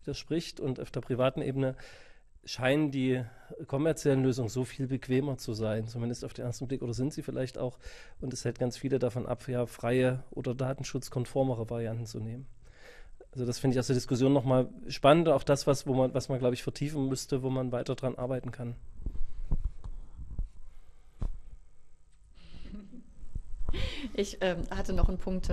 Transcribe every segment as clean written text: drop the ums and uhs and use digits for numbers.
widerspricht. Und auf der privaten Ebene scheinen die kommerziellen Lösungen so viel bequemer zu sein, zumindest auf den ersten Blick, oder sind sie vielleicht auch. Und es hält ganz viele davon ab, ja, freie oder datenschutzkonformere Varianten zu nehmen. Also das finde ich aus der Diskussion nochmal spannend, auch das, was man, glaube ich, vertiefen müsste, wo man weiter dran arbeiten kann. Ich hatte noch einen Punkt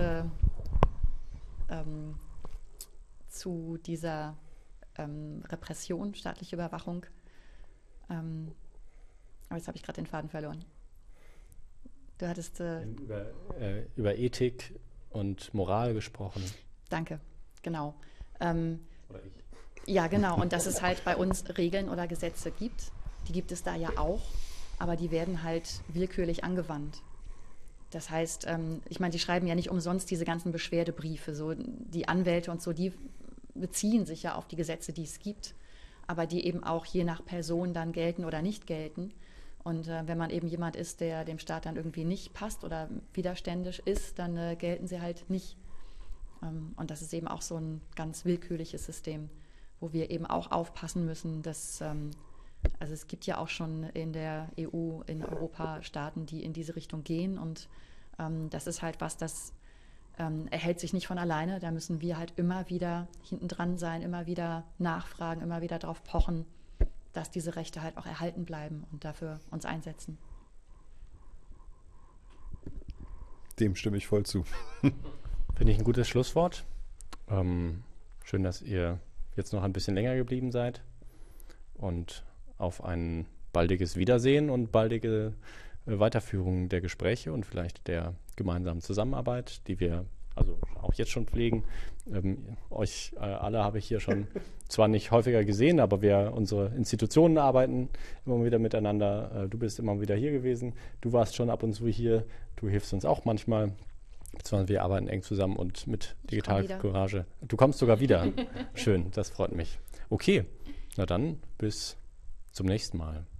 zu dieser Repression, staatliche Überwachung. Aber jetzt habe ich gerade den Faden verloren. Du hattest über Ethik und Moral gesprochen. Danke, genau. Oder ich. Ja, genau. Und dass es halt bei uns Regeln oder Gesetze gibt. Die gibt es da ja auch, aber die werden halt willkürlich angewandt. Das heißt, ich meine, die schreiben ja nicht umsonst diese ganzen Beschwerdebriefe. So, die Anwälte und so, die beziehen sich ja auf die Gesetze, die es gibt, aber die eben auch je nach Person dann gelten oder nicht gelten. Und wenn man eben jemand ist, der dem Staat dann irgendwie nicht passt oder widerständisch ist, dann gelten sie halt nicht. Und das ist eben auch so ein ganz willkürliches System, wo wir eben auch aufpassen müssen, dass, also es gibt ja auch schon in der EU, in Europa Staaten, die in diese Richtung gehen, und das ist halt was, das erhält sich nicht von alleine. Da müssen wir halt immer wieder hinten dran sein, immer wieder nachfragen, immer wieder darauf pochen, dass diese Rechte halt auch erhalten bleiben und dafür uns einsetzen. Dem stimme ich voll zu. Finde ich ein gutes Schlusswort. Schön, dass ihr jetzt noch ein bisschen länger geblieben seid und auf ein baldiges Wiedersehen und baldige Weiterführung der Gespräche und vielleicht der gemeinsamen Zusammenarbeit, die wir also auch jetzt schon pflegen. Euch alle habe ich hier schon zwar nicht häufiger gesehen, aber unsere Institutionen arbeiten immer wieder miteinander. Du bist immer wieder hier gewesen. Du warst schon ab und zu hier. Du hilfst uns auch manchmal. Beziehungsweise wir arbeiten eng zusammen und mit Digital Courage. Du kommst sogar wieder. Schön, das freut mich. Okay, na dann bis zum nächsten Mal.